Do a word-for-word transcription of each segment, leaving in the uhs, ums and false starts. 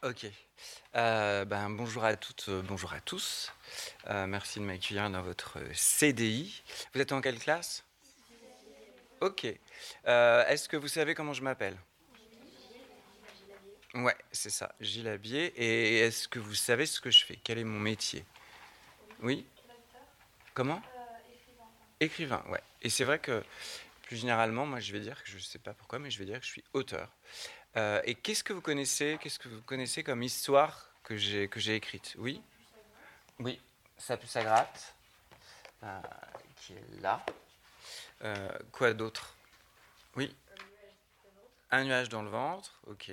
Ok. Euh, ben, bonjour à toutes, euh, bonjour à tous. Euh, merci de m'accueillir dans votre C D I. Vous êtes en quelle classe? Ok. Euh, est-ce que vous savez comment je m'appelle? Ouais, c'est ça, Gilles Labier. Et est-ce que vous savez ce que je fais? Quel est mon métier? Oui? Comment? Écrivain, ouais. Et c'est vrai que plus généralement, moi je vais dire que je ne sais pas pourquoi, mais je vais dire que je suis auteur. Euh, et qu'est-ce que vous connaissez, qu'est-ce que vous connaissez comme histoire que j'ai que j'ai écrite? Oui? Oui, ça pue, ça gratte, euh, qui est là. Euh, quoi d'autre? Oui, un nuage dans le ventre, ok.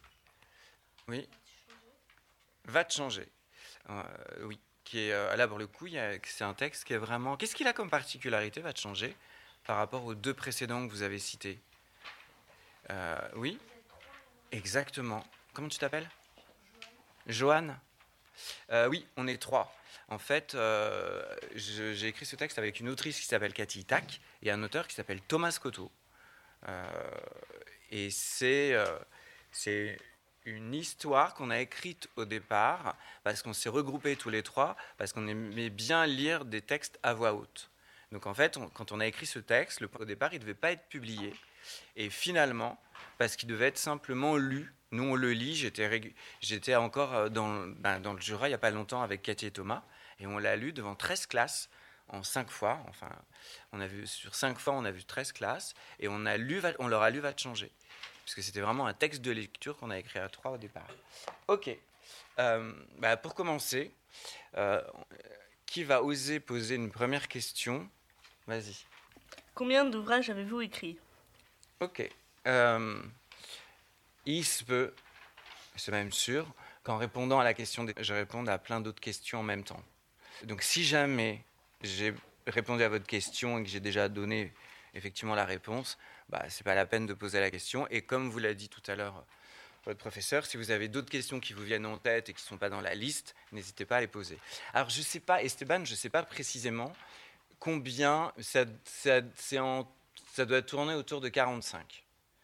Oui, va te changer. Euh, oui, qui est euh, là pour le coup, il y a- c'est un texte qui est vraiment. Qu'est-ce qu'il a comme particularité, va te changer, par rapport aux deux précédents que vous avez cités? Euh, Oui, exactement. Comment tu t'appelles? Joanne. Euh, oui, on est trois. En fait, euh, je- j'ai écrit ce texte avec une autrice qui s'appelle Cathy Tac et un auteur qui s'appelle Thomas Cotto. Euh, et c'est euh, c'est une histoire qu'on a écrite au départ parce qu'on s'est regroupés tous les trois parce qu'on aimait bien lire des textes à voix haute. Donc en fait, on- quand on a écrit ce texte, le, au départ, il ne devait pas être publié. Et finalement, parce qu'il devait être simplement lu, nous on le lit, j'étais, régu- j'étais encore euh, dans, ben, dans le Jura il n'y a pas longtemps avec Cathy et Thomas, et on l'a lu devant treize classes en cinq fois. Enfin, on a vu, sur cinq fois, on a vu treize classes, et on, a lu, on leur a lu Va te changer. Parce que c'était vraiment un texte de lecture qu'on a écrit à trois au départ. Ok. Euh, bah, pour commencer, euh, qui va oser poser une première question? Vas-y. Combien d'ouvrages avez-vous écrits? Ok. Euh, il se peut, c'est même sûr, qu'en répondant à la question, je réponde à plein d'autres questions en même temps. Donc si jamais j'ai répondu à votre question et que j'ai déjà donné effectivement la réponse, bah, c'est pas la peine de poser la question. Et comme vous l'a dit tout à l'heure votre professeur, si vous avez d'autres questions qui vous viennent en tête et qui ne sont pas dans la liste, n'hésitez pas à les poser. Alors je sais pas, Esteban, je ne sais pas précisément combien, ça, ça, c'est en, ça doit tourner autour de quarante-cinq.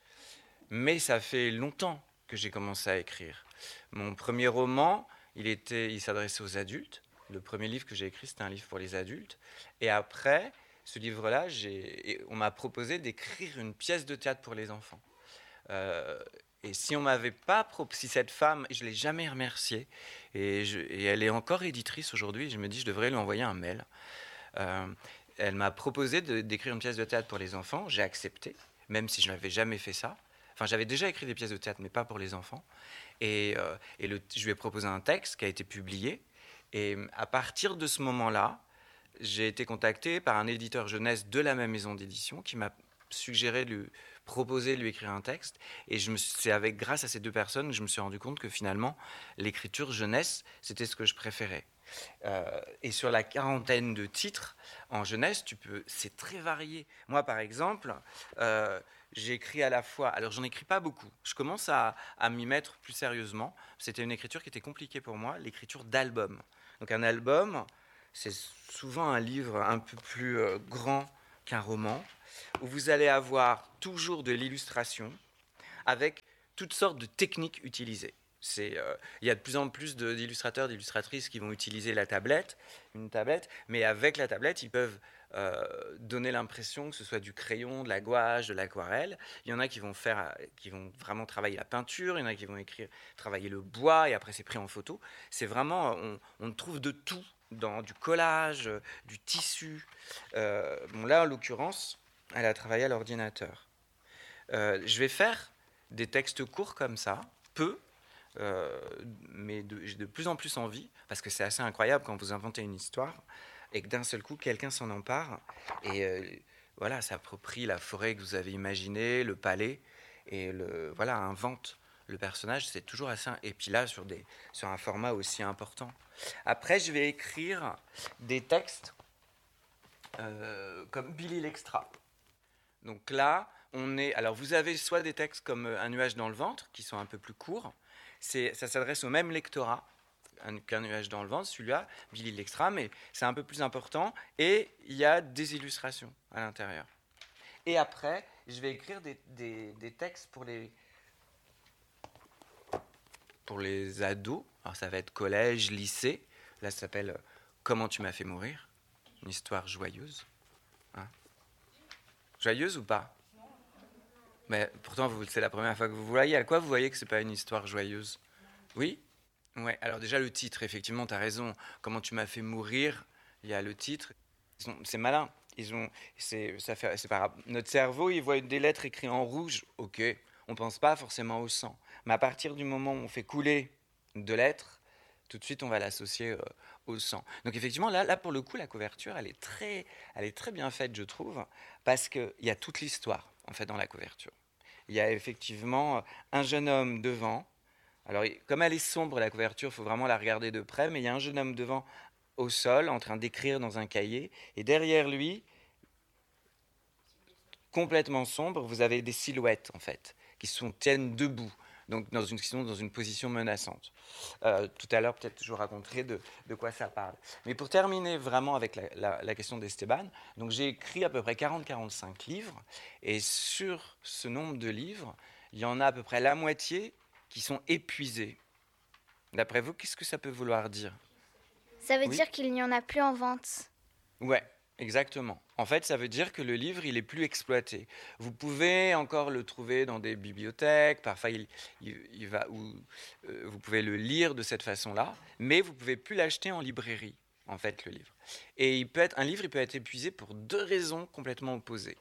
Mais ça fait longtemps que j'ai commencé à écrire. Mon premier roman, il, était, il s'adressait aux adultes. Le premier livre que j'ai écrit, c'était un livre pour les adultes. Et après, ce livre-là, j'ai, on m'a proposé d'écrire une pièce de théâtre pour les enfants. Euh, et si on m'avait pas proposé, si cette femme, je l'ai jamais remerciée, et, je, et elle est encore éditrice aujourd'hui, je me dis je devrais lui envoyer un mail. Euh, Elle m'a proposé de, d'écrire une pièce de théâtre pour les enfants, j'ai accepté, même si je n'avais jamais fait ça. Enfin, j'avais déjà écrit des pièces de théâtre, mais pas pour les enfants. Et, euh, et le, je lui ai proposé un texte qui a été publié. Et à partir de ce moment-là, j'ai été contacté par un éditeur jeunesse de la même maison d'édition qui m'a suggéré de lui proposer de lui écrire un texte. Et je me, c'est avec, grâce à ces deux personnes que je me suis rendu compte que finalement, l'écriture jeunesse, c'était ce que je préférais. Euh, et sur la quarantaine de titres en jeunesse, tu peux, c'est très varié. Moi, par exemple, euh, j'écris à la fois. Alors, j'en écris pas beaucoup. Je commence à, à m'y mettre plus sérieusement. C'était une écriture qui était compliquée pour moi, l'écriture d'album. Donc, un album, c'est souvent un livre un peu plus euh, grand qu'un roman, où vous allez avoir toujours de l'illustration avec toutes sortes de techniques utilisées. C'est, euh, il y a de plus en plus de, d'illustrateurs, d'illustratrices qui vont utiliser la tablette, une tablette, mais avec la tablette, ils peuvent euh, donner l'impression que ce soit du crayon, de la gouache, de l'aquarelle. Il y en a qui vont faire, qui vont vraiment travailler la peinture, il y en a qui vont écrire, travailler le bois, et après c'est pris en photo. C'est vraiment, on, on trouve de tout dans du collage, du tissu. Euh, bon là, en l'occurrence, elle a travaillé à l'ordinateur. Euh, je vais faire des textes courts comme ça, peu, euh, mais de, j'ai de plus en plus envie, parce que c'est assez incroyable quand vous inventez une histoire et que d'un seul coup, quelqu'un s'en empare et euh, voilà, s'approprie la forêt que vous avez imaginée, le palais, et le, voilà, invente le personnage. C'est toujours assez. Et puis là, sur, des, sur un format aussi important. Après, je vais écrire des textes euh, comme Billy l'Extra. Donc là, on est. Alors, vous avez soit des textes comme Un nuage dans le ventre, qui sont un peu plus courts. C'est, ça s'adresse au même lectorat qu'un nuage dans le ventre, celui-là, Billy l'Extra, mais c'est un peu plus important. Et il y a des illustrations à l'intérieur. Et après, je vais écrire des, des, des textes pour les, pour les ados. Alors ça va être collège, lycée. Là, ça s'appelle euh, Comment tu m'as fait mourir. Une histoire joyeuse. Hein? Joyeuse ou pas? Mais pourtant, vous, c'est la première fois que vous voyez. À quoi vous voyez que c'est pas une histoire joyeuse? Oui? Ouais, alors déjà le titre, effectivement, tu as raison. Comment tu m'as fait mourir, il y a le titre. Ils ont- C'est malin. Ils ont, c'est, ça fait, c'est pas grave. Notre cerveau, il voit des lettres écrites en rouge. Ok, on pense pas forcément au sang. Mais à partir du moment où on fait couler de lettres, tout de suite, on va l'associer euh, au sang. Donc effectivement, là, là, pour le coup, la couverture, elle est très, elle est très bien faite, je trouve, parce qu'il y a toute l'histoire, en fait, dans la couverture. Il y a effectivement euh, un jeune homme devant. Alors, il- comme elle est sombre, la couverture, il faut vraiment la regarder de près, mais il y a un jeune homme devant, au sol, en train d'écrire dans un cahier, et derrière lui, complètement sombre, vous avez des silhouettes, en fait, qui sont, tiennent debout, donc dans une, qui sont dans une position menaçante. Euh, tout à l'heure, peut-être, je vous raconterai de, de quoi ça parle. Mais pour terminer vraiment avec la, la, la question d'Esteban, donc j'ai écrit à peu près quarante à quarante-cinq livres, et sur ce nombre de livres, il y en a à peu près la moitié qui sont épuisés. D'après vous, qu'est-ce que ça peut vouloir dire? Ça veut Oui. dire qu'il n'y en a plus en vente. Ouais, exactement. En fait, ça veut dire que le livre, il est plus exploité. Vous pouvez encore le trouver dans des bibliothèques, parfois il, il, il va, ou, euh, vous pouvez le lire de cette façon-là, mais vous pouvez plus l'acheter en librairie, en fait, le livre. Et il peut être, un livre, il peut être épuisé pour deux raisons complètement opposées.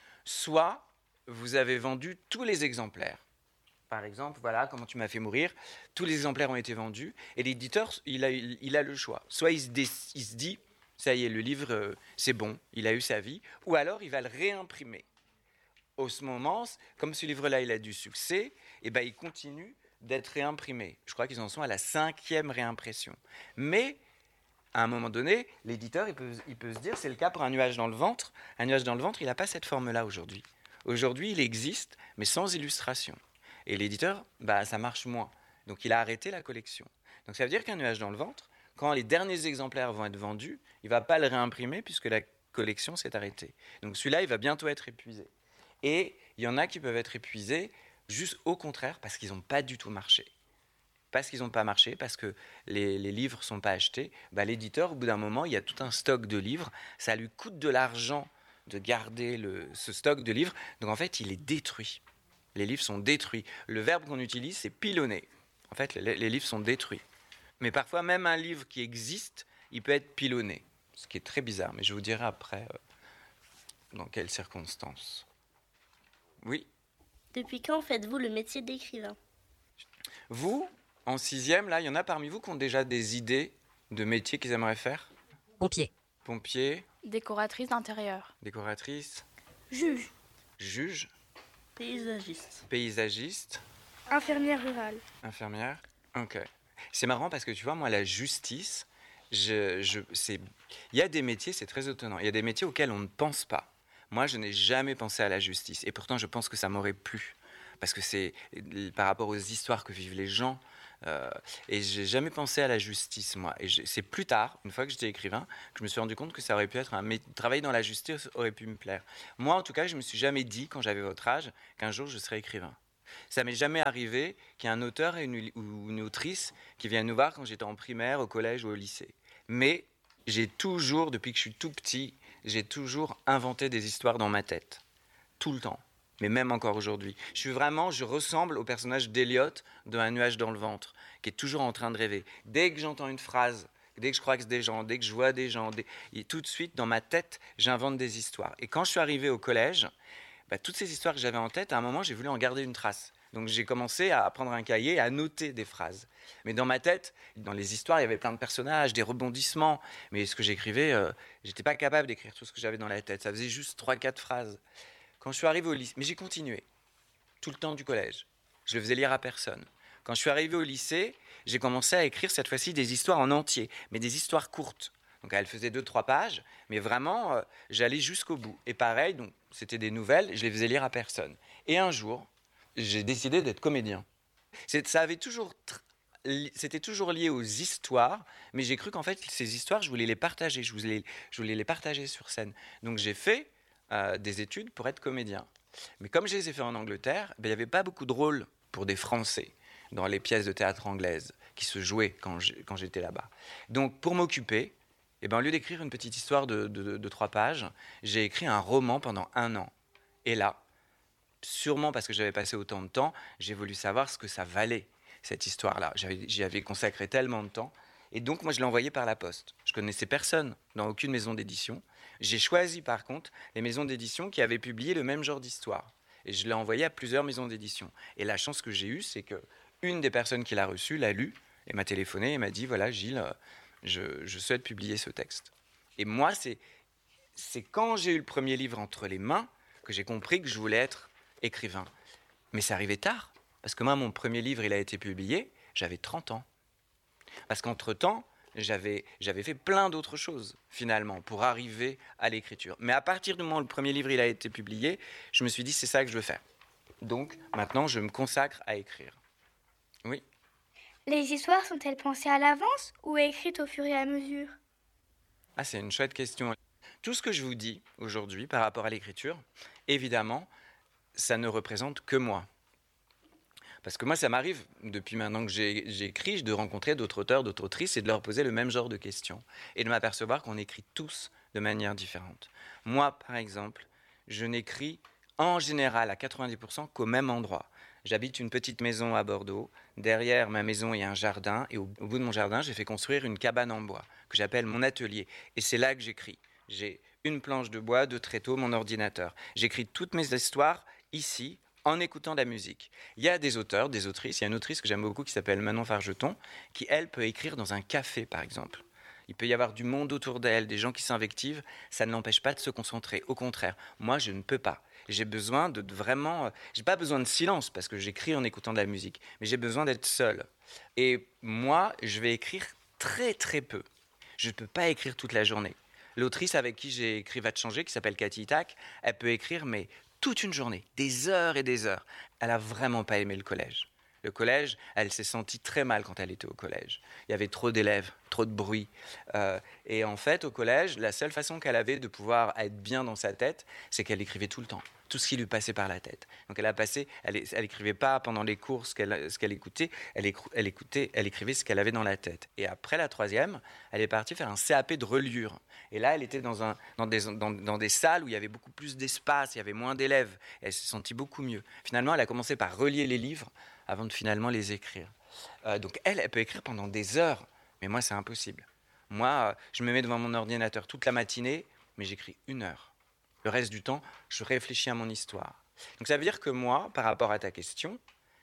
Soit vous avez vendu tous les exemplaires. Par exemple, voilà, Comment tu m'as fait mourir, tous les exemplaires ont été vendus, et l'éditeur, il a, il, il a le choix. Soit il se, dé, il se dit, ça y est, le livre, euh, c'est bon, il a eu sa vie, ou alors il va le réimprimer. Au ce moment, comme ce livre-là, il a du succès, et ben, il continue d'être réimprimé. Je crois qu'ils en sont à la cinquième réimpression. Mais, à un moment donné, l'éditeur, il peut, il peut se dire, c'est le cas pour Un nuage dans le ventre. Un nuage dans le ventre, il n'a pas cette forme-là aujourd'hui. Aujourd'hui, il existe, mais sans illustration. Et l'éditeur, bah, ça marche moins. Donc il a arrêté la collection. Donc ça veut dire qu'un nuage dans le ventre, quand les derniers exemplaires vont être vendus, il ne va pas le réimprimer puisque la collection s'est arrêtée. Donc celui-là, il va bientôt être épuisé. Et il y en a qui peuvent être épuisés juste au contraire parce qu'ils n'ont pas du tout marché. Parce qu'ils n'ont pas marché, parce que les, les livres ne sont pas achetés, bah, l'éditeur, au bout d'un moment, il y a tout un stock de livres. Ça lui coûte de l'argent de garder le, ce stock de livres. Donc en fait, il est détruit. Les livres sont détruits. Le verbe qu'on utilise, c'est pilonner. En fait, les, les livres sont détruits. Mais parfois, même un livre qui existe, il peut être pilonné. Ce qui est très bizarre, mais je vous dirai après euh, dans quelles circonstances. Oui. Depuis quand faites-vous le métier d'écrivain? Vous, en sixième, là, il y en a parmi vous qui ont déjà des idées de métiers qu'ils aimeraient faire? Pompier. Pompier. Décoratrice d'intérieur. Décoratrice. Juge. Juge. Paysagiste. Paysagiste. Infirmière rurale. Infirmière. Ok. C'est marrant parce que tu vois, moi, la justice, je, je, c'est... il y a des métiers, c'est très étonnant. Il y a des métiers auxquels on ne pense pas. Moi, je n'ai jamais pensé à la justice. Et pourtant, je pense que ça m'aurait plu. Parce que c'est par rapport aux histoires que vivent les gens. Euh, et j'ai jamais pensé à la justice, moi. Et c'est plus tard, une fois que j'étais écrivain, que je me suis rendu compte que ça aurait pu être un métier. Travailler dans la justice aurait pu me plaire. Moi, en tout cas, je me suis jamais dit, quand j'avais votre âge, qu'un jour je serais écrivain. Ça m'est jamais arrivé qu'il y ait un auteur et une, ou une autrice qui viennent nous voir quand j'étais en primaire, au collège ou au lycée. Mais j'ai toujours, depuis que je suis tout petit, j'ai toujours inventé des histoires dans ma tête. Tout le temps. Mais même encore aujourd'hui. Je suis vraiment, je ressemble au personnage d'Eliot de Un nuage dans le ventre, qui est toujours en train de rêver. Dès que j'entends une phrase, dès que je crois que c'est des gens, dès que je vois des gens, dès... et tout de suite, dans ma tête, j'invente des histoires. Et quand je suis arrivé au collège, bah, toutes ces histoires que j'avais en tête, à un moment, j'ai voulu en garder une trace. Donc j'ai commencé à prendre un cahier et à noter des phrases. Mais dans ma tête, dans les histoires, il y avait plein de personnages, des rebondissements. Mais ce que j'écrivais, euh, j'étais pas capable d'écrire tout ce que j'avais dans la tête. Ça faisait juste trois quatre phrases. Quand je suis arrivé au lycée, mais j'ai continué, tout le temps du collège. Je le faisais lire à personne. Quand je suis arrivé au lycée, j'ai commencé à écrire cette fois-ci des histoires en entier, mais des histoires courtes. Donc elles faisaient deux trois pages, mais vraiment, euh, j'allais jusqu'au bout. Et pareil, donc c'était des nouvelles, je les faisais lire à personne. Et un jour, j'ai décidé d'être comédien. C'est, ça avait toujours, c'était toujours lié aux histoires, mais j'ai cru qu'en fait, ces histoires, je voulais les partager, je voulais, je voulais les partager sur scène. Donc j'ai fait Euh, des études pour être comédien. Mais comme je les ai fait en Angleterre, ben, il n'y avait pas beaucoup de rôles pour des Français. dans les pièces de théâtre anglaises qui se jouaient quand j'étais là-bas. Donc, pour m'occuper, eh ben, au lieu d'écrire une petite histoire de, de, de, de trois pages, j'ai écrit un roman pendant un an. Et là, sûrement parce que j'avais passé autant de temps, j'ai voulu savoir ce que ça valait, cette histoire-là. J'y avais consacré tellement de temps. Et donc, moi, je l'ai envoyé par la poste. Je connaissais personne dans aucune maison d'édition. J'ai choisi, par contre, les maisons d'édition qui avaient publié le même genre d'histoire. Et je l'ai envoyé à plusieurs maisons d'édition. Et la chance que j'ai eue, c'est qu'une des personnes qui l'a reçu l'a lu et m'a téléphoné et m'a dit, voilà, Gilles, je, je souhaite publier ce texte. Et moi, c'est, c'est quand j'ai eu le premier livre entre les mains que j'ai compris que je voulais être écrivain. Mais c'est arrivé tard. Parce que moi, mon premier livre, il a été publié, j'avais trente ans. Parce qu'entre-temps, j'avais, j'avais fait plein d'autres choses, finalement, pour arriver à l'écriture. Mais à partir du moment où le premier livre il a été publié, je me suis dit, c'est ça que je veux faire. Donc, maintenant, je me consacre à écrire. Oui. Les histoires sont-elles pensées à l'avance ou écrites au fur et à mesure? Ah, c'est une chouette question. Tout ce que je vous dis aujourd'hui par rapport à l'écriture, évidemment, ça ne représente que moi. Parce que moi, ça m'arrive, depuis maintenant que j'ai, j'ai écrit, de rencontrer d'autres auteurs, d'autres autrices et de leur poser le même genre de questions. Et de m'apercevoir qu'on écrit tous de manière différente. Moi, par exemple, je n'écris en général à quatre-vingt-dix pour cent qu'au même endroit. J'habite une petite maison à Bordeaux. Derrière ma maison, il y a un jardin. Et au, au bout de mon jardin, j'ai fait construire une cabane en bois que j'appelle mon atelier. Et c'est là que j'écris. J'ai une planche de bois, deux tréteaux, mon ordinateur. J'écris toutes mes histoires ici, en écoutant de la musique. Il y a des auteurs, des autrices. Il y a une autrice que j'aime beaucoup qui s'appelle Manon Fargeton, qui, elle, peut écrire dans un café, par exemple. Il peut y avoir du monde autour d'elle, des gens qui s'invectivent. Ça ne l'empêche pas de se concentrer. Au contraire, moi, je ne peux pas. J'ai besoin de, de vraiment... J'ai pas besoin de silence, parce que j'écris en écoutant de la musique. Mais j'ai besoin d'être seul. Et moi, je vais écrire très, très peu. Je ne peux pas écrire toute la journée. L'autrice avec qui j'ai écrit Va te changer, qui s'appelle Cathy Itac, elle peut écrire, mais toute une journée, des heures et des heures. Elle a vraiment pas aimé le collège. Le collège, elle s'est sentie très mal quand elle était au collège. Il y avait trop d'élèves, trop de bruit. Euh, et en fait, au collège, la seule façon qu'elle avait de pouvoir être bien dans sa tête, c'est qu'elle écrivait tout le temps, tout ce qui lui passait par la tête. Donc elle a passé, elle, elle écrivait pas pendant les cours ce qu'elle, ce qu'elle écoutait, elle, écou, elle écoutait, elle écrivait ce qu'elle avait dans la tête. Et après la troisième, elle est partie faire un C A P de reliure. Et là, elle était dans, un, dans, des, dans, dans des salles où il y avait beaucoup plus d'espace, il y avait moins d'élèves. Et elle se sentit beaucoup mieux. Finalement, elle a commencé par relier les livres avant de finalement les écrire. Euh, donc elle, elle peut écrire pendant des heures, mais moi, c'est impossible. Moi, euh, je me mets devant mon ordinateur toute la matinée, mais j'écris une heure. Le reste du temps, je réfléchis à mon histoire. Donc ça veut dire que moi, par rapport à ta question,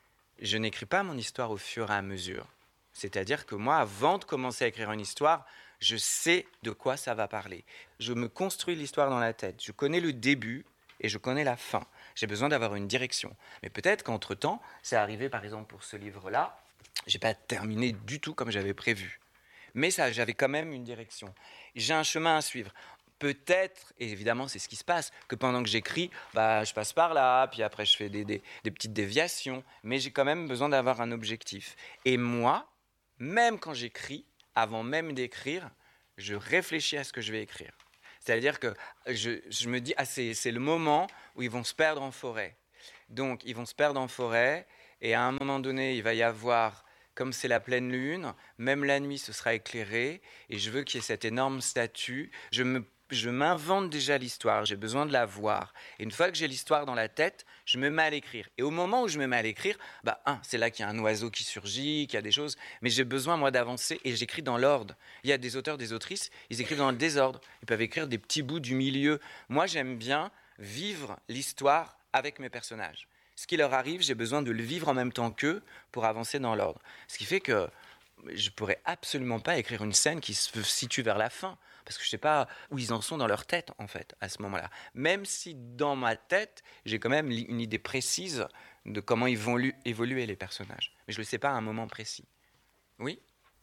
je n'écris pas mon histoire au fur et à mesure. C'est-à-dire que moi, avant de commencer à écrire une histoire, je sais de quoi ça va parler. Je me construis l'histoire dans la tête. Je connais le début et je connais la fin. J'ai besoin d'avoir une direction. Mais peut-être qu'entre-temps, c'est arrivé par exemple pour ce livre-là, je n'ai pas terminé du tout comme j'avais prévu. Mais ça, j'avais quand même une direction. J'ai un chemin à suivre. Peut-être, et évidemment c'est ce qui se passe, que pendant que j'écris, bah, je passe par là, puis après je fais des, des, des petites déviations, mais j'ai quand même besoin d'avoir un objectif. Et moi, même quand j'écris, avant même d'écrire, je réfléchis à ce que je vais écrire. C'est-à-dire que je, je me dis, ah, c'est, c'est le moment où ils vont se perdre en forêt. Donc, ils vont se perdre en forêt, et à un moment donné, il va y avoir, comme c'est la pleine lune, même la nuit, ce sera éclairé, et je veux qu'il y ait cette énorme statue. Je me Je m'invente déjà l'histoire, j'ai besoin de la voir. Et une fois que j'ai l'histoire dans la tête, je me mets à l'écrire. Et au moment où je me mets à l'écrire, bah, un, c'est là qu'il y a un oiseau qui surgit, qu'il y a des choses. Mais j'ai besoin, moi, d'avancer et j'écris dans l'ordre. Il y a des auteurs, des autrices, ils écrivent dans le désordre. Ils peuvent écrire des petits bouts du milieu. Moi, j'aime bien vivre l'histoire avec mes personnages. Ce qui leur arrive, j'ai besoin de le vivre en même temps qu'eux pour avancer dans l'ordre. Ce qui fait que je ne pourrais absolument pas écrire une scène qui se situe vers la fin. Parce que je ne sais pas où ils en sont dans leur tête, en fait, à ce moment-là. Même si, dans ma tête, j'ai quand même une idée précise de comment ils vont évoluer, les personnages. Mais je ne le sais pas à un moment précis. Oui ?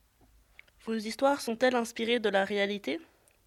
Vos histoires sont-elles inspirées de la réalité ?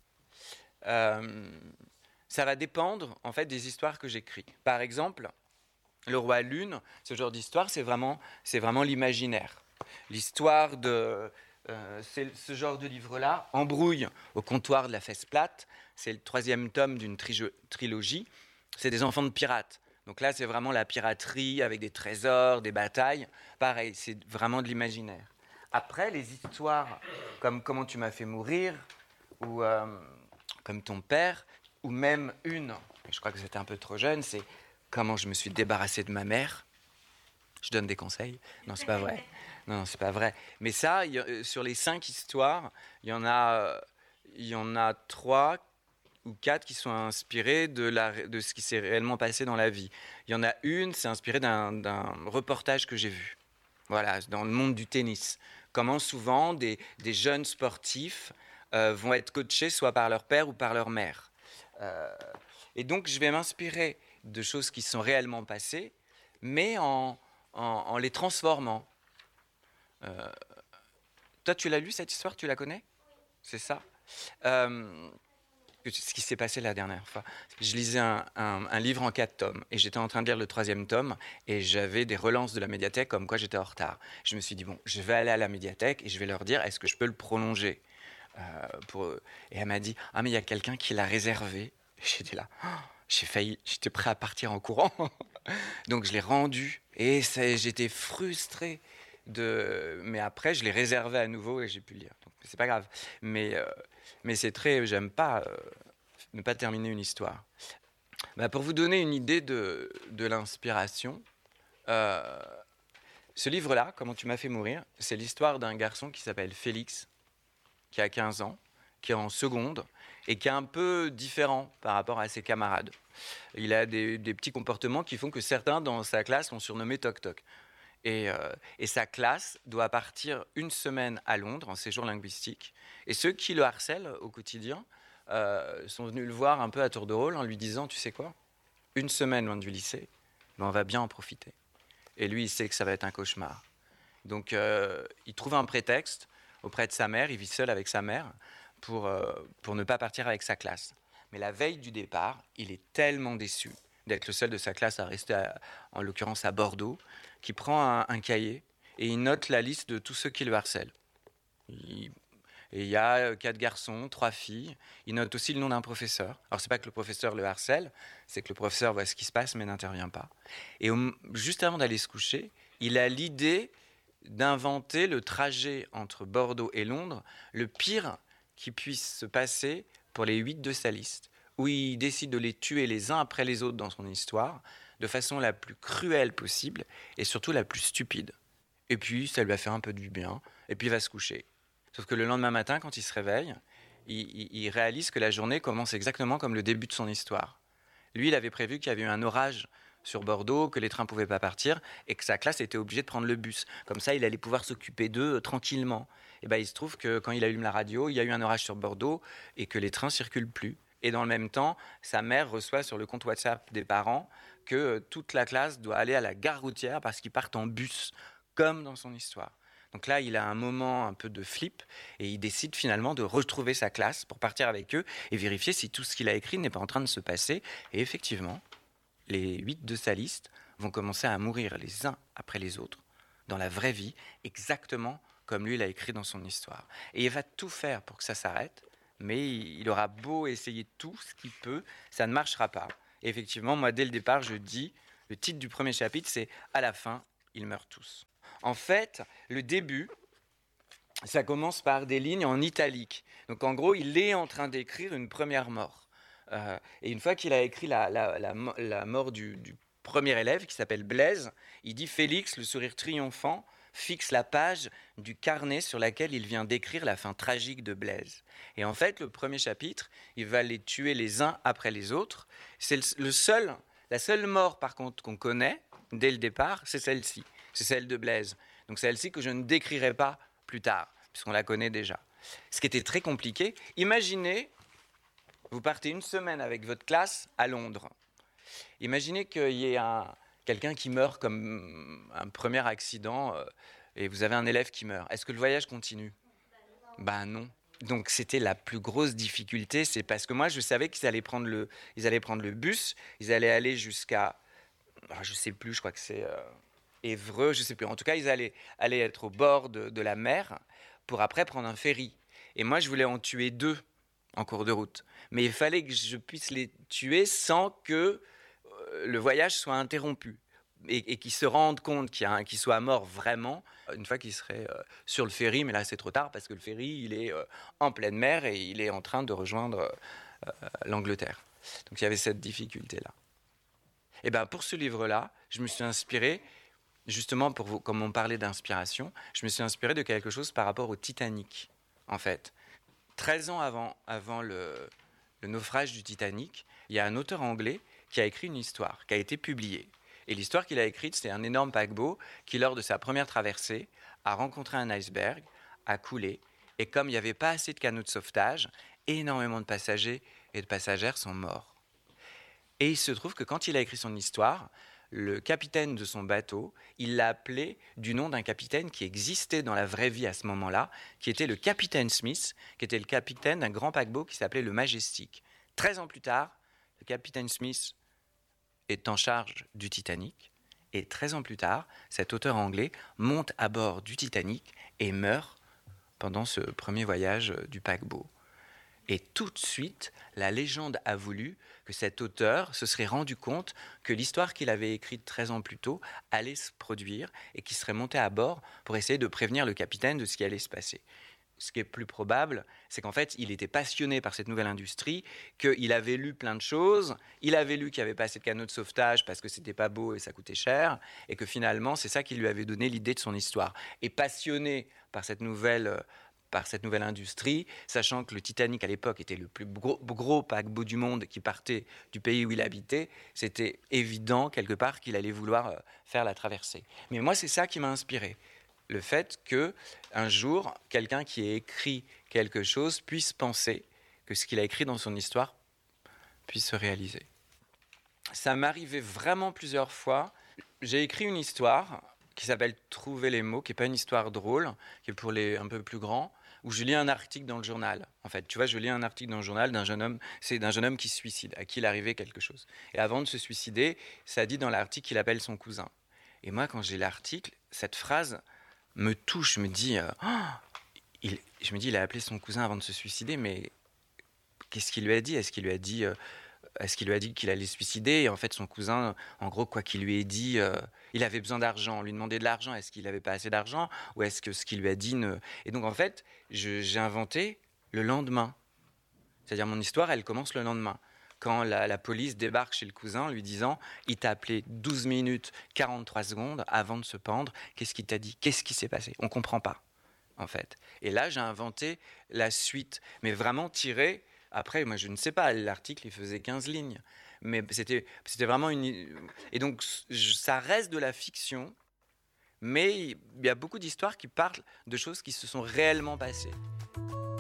euh, Ça va dépendre, en fait, des histoires que j'écris. Par exemple, Le Roi Lune, ce genre d'histoire, c'est vraiment, c'est vraiment l'imaginaire. L'histoire de... Euh, c'est ce genre de livre-là, Embrouille au comptoir de la Fesse plate. C'est le troisième tome d'une tri- trilogie. C'est des enfants de pirates. Donc là, c'est vraiment la piraterie avec des trésors, des batailles. Pareil, c'est vraiment de l'imaginaire. Après, les histoires comme Comment tu m'as fait mourir, ou euh, comme Ton père, ou même une, je crois que c'était un peu trop jeune, c'est Comment je me suis débarrassé de ma mère. Je donne des conseils. Non, c'est pas vrai. Non, non, c'est pas vrai. Mais ça, y, sur les cinq histoires, il y en a, il y en a trois ou quatre qui sont inspirés de, la, de ce qui s'est réellement passé dans la vie. Il y en a une, c'est inspiré d'un, d'un reportage que j'ai vu. Voilà, dans le monde du tennis. Comment souvent des, des jeunes sportifs euh, vont être coachés soit par leur père ou par leur mère. Euh, et donc, je vais m'inspirer de choses qui sont réellement passées, mais en, en, en les transformant. Euh, toi, tu l'as lu, cette histoire? Tu la connais? C'est ça. euh, Ce qui s'est passé la dernière fois, je lisais un, un, un livre en quatre tomes et j'étais en train de lire le troisième tome et j'avais des relances de la médiathèque comme quoi j'étais en retard. Je me suis dit, bon, je vais aller à la médiathèque et je vais leur dire, est-ce que je peux le prolonger euh, pour... Et elle m'a dit, ah mais il y a quelqu'un qui l'a réservé. J'étais là, oh, j'ai failli, j'étais prêt à partir en courant. Donc je l'ai rendu et ça, j'étais frustré. De... Mais après, je l'ai réservé à nouveau et j'ai pu le lire. Donc c'est pas grave. Mais... Euh... Mais c'est très... J'aime pas euh, ne pas terminer une histoire. Bah, pour vous donner une idée de, de l'inspiration, euh, ce livre-là, Comment tu m'as fait mourir, c'est l'histoire d'un garçon qui s'appelle Félix, qui a quinze ans, qui est en seconde, et qui est un peu différent par rapport à ses camarades. Il a des, des petits comportements qui font que certains dans sa classe l'ont surnommé Toc Toc. Et, euh, et sa classe doit partir une semaine à Londres en séjour linguistique. Et ceux qui le harcèlent au quotidien euh, sont venus le voir un peu à tour de rôle en lui disant, tu sais quoi, une semaine loin du lycée, ben on va bien en profiter. Et lui, il sait que ça va être un cauchemar. Donc euh, il trouve un prétexte auprès de sa mère, il vit seul avec sa mère, pour, euh, pour ne pas partir avec sa classe. Mais la veille du départ, il est tellement déçu d'être le seul de sa classe à rester, à, en l'occurrence à Bordeaux, qu'il prend un, un cahier et il note la liste de tous ceux qui le harcèlent. Il, et il y a quatre garçons, trois filles. Il note aussi le nom d'un professeur. Alors, c'est pas que le professeur le harcèle, c'est que le professeur voit ce qui se passe mais n'intervient pas. Et au, juste avant d'aller se coucher, il a l'idée d'inventer le trajet entre Bordeaux et Londres, le pire qui puisse se passer pour les huit de sa liste, où il décide de les tuer les uns après les autres dans son histoire, de façon la plus cruelle possible, et surtout la plus stupide. Et puis, ça lui a fait un peu du bien, et puis il va se coucher. Sauf que le lendemain matin, quand il se réveille, il, il, il réalise que la journée commence exactement comme le début de son histoire. Lui, il avait prévu qu'il y avait eu un orage sur Bordeaux, que les trains ne pouvaient pas partir, et que sa classe était obligée de prendre le bus. Comme ça, il allait pouvoir s'occuper d'eux euh, tranquillement. Et ben, il se trouve que quand il allume la radio, il y a eu un orage sur Bordeaux, et que les trains ne circulent plus. Et dans le même temps, sa mère reçoit sur le compte WhatsApp des parents que euh, toute la classe doit aller à la gare routière parce qu'ils partent en bus, comme dans son histoire. Donc là, il a un moment un peu de flip et il décide finalement de retrouver sa classe pour partir avec eux et vérifier si tout ce qu'il a écrit n'est pas en train de se passer. Et effectivement, les huit de sa liste vont commencer à mourir les uns après les autres dans la vraie vie, exactement comme lui l'a écrit dans son histoire. Et il va tout faire pour que ça s'arrête, mais il aura beau essayer tout ce qu'il peut, ça ne marchera pas. Et effectivement, moi, dès le départ, je dis, le titre du premier chapitre, c'est « À la fin, ils meurent tous ». En fait, le début, ça commence par des lignes en italique. Donc en gros, il est en train d'écrire une première mort. Euh, et une fois qu'il a écrit la, la, la, la mort du, du premier élève, qui s'appelle Blaise, il dit « Félix, le sourire triomphant, fixe la page du carnet sur laquelle il vient d'écrire la fin tragique de Blaise. » Et en fait, le premier chapitre, il va les tuer les uns après les autres. C'est le, le seul, la seule mort, par contre, qu'on connaît, dès le départ, c'est celle-ci. C'est celle de Blaise. Donc celle-ci que je ne décrirai pas plus tard, puisqu'on la connaît déjà. Ce qui était très compliqué, imaginez, vous partez une semaine avec votre classe à Londres. Imaginez qu'il y ait un, quelqu'un qui meurt comme un premier accident euh, et vous avez un élève qui meurt. Est-ce que le voyage continue ? Ben non. Donc c'était la plus grosse difficulté, c'est parce que moi je savais qu'ils allaient prendre le, ils allaient prendre le bus, ils allaient aller jusqu'à, je ne sais plus, je crois que c'est... Euh, Évreux, je ne sais plus. En tout cas, ils allaient, allaient être au bord de, de la mer pour après prendre un ferry. Et moi, je voulais en tuer deux en cours de route. Mais il fallait que je puisse les tuer sans que euh, le voyage soit interrompu et, et qu'il se rende compte qu'il, y a un, qu'il soit mort vraiment une fois qu'il serait euh, sur le ferry. Mais là, c'est trop tard parce que le ferry, il est euh, en pleine mer et il est en train de rejoindre euh, l'Angleterre. Donc il y avait cette difficulté-là. Et bien pour ce livre-là, je me suis inspiré, justement, pour vous, comme on parlait d'inspiration, je me suis inspiré de quelque chose par rapport au Titanic, en fait. treize ans avant, avant le, le naufrage du Titanic, il y a un auteur anglais qui a écrit une histoire, qui a été publiée. Et l'histoire qu'il a écrite, c'est un énorme paquebot qui, lors de sa première traversée, a rencontré un iceberg, a coulé, et comme il n'y avait pas assez de canots de sauvetage, énormément de passagers et de passagères sont morts. Et il se trouve que quand il a écrit son histoire, le capitaine de son bateau, il l'a appelé du nom d'un capitaine qui existait dans la vraie vie à ce moment-là, qui était le capitaine Smith, qui était le capitaine d'un grand paquebot qui s'appelait le Majestic. treize ans plus tard, le capitaine Smith est en charge du Titanic, et treize ans plus tard, cet auteur anglais monte à bord du Titanic et meurt pendant ce premier voyage du paquebot. Et tout de suite, la légende a voulu que cet auteur se serait rendu compte que l'histoire qu'il avait écrite treize ans plus tôt allait se produire et qu'il serait monté à bord pour essayer de prévenir le capitaine de ce qui allait se passer. Ce qui est plus probable, c'est qu'en fait, il était passionné par cette nouvelle industrie, qu'il avait lu plein de choses, il avait lu qu'il n'y avait pas assez de canaux de sauvetage parce que c'était pas beau et ça coûtait cher, et que finalement, c'est ça qui lui avait donné l'idée de son histoire. Et passionné par cette nouvelle... par cette nouvelle industrie, sachant que le Titanic à l'époque était le plus gros, gros paquebot du monde qui partait du pays où il habitait, c'était évident quelque part qu'il allait vouloir faire la traversée. Mais moi, c'est ça qui m'a inspiré. Le fait qu'un jour, quelqu'un qui ait écrit quelque chose puisse penser que ce qu'il a écrit dans son histoire puisse se réaliser. Ça m'arrivait vraiment plusieurs fois. J'ai écrit une histoire qui s'appelle « Trouver les mots », qui n'est pas une histoire drôle, qui est pour les un peu plus grands, où je lis un article dans le journal. En fait, tu vois, je lis un article dans le journal d'un jeune homme, c'est d'un jeune homme qui se suicide, à qui il arrivait quelque chose. Et avant de se suicider, ça dit dans l'article qu'il appelle son cousin. Et moi, quand j'ai l'article, cette phrase me touche, me dit, euh, oh, il, je me dis, il a appelé son cousin avant de se suicider, mais qu'est-ce qu'il lui a dit ? Est-ce qu'il lui a dit, euh, est-ce qu'il lui a dit qu'il allait se suicider ? Et en fait, son cousin, en gros, quoi qu'il lui ait dit, euh, il avait besoin d'argent. On lui demandait de l'argent. Est-ce qu'il n'avait pas assez d'argent ? Ou est-ce que ce qu'il lui a dit ne... Et donc, en fait, je, j'ai inventé le lendemain. C'est-à-dire, mon histoire, elle commence le lendemain. Quand la, la police débarque chez le cousin, lui disant « Il t'a appelé douze minutes, quarante-trois secondes avant de se pendre. Qu'est-ce qu'il t'a dit ? Qu'est-ce qui s'est passé ?» On ne comprend pas, en fait. Et là, j'ai inventé la suite. Mais vraiment tiré... Après, moi, je ne sais pas, l'article, il faisait quinze lignes. Mais c'était, c'était vraiment une... Et donc, ça reste de la fiction, mais il y a beaucoup d'histoires qui parlent de choses qui se sont réellement passées.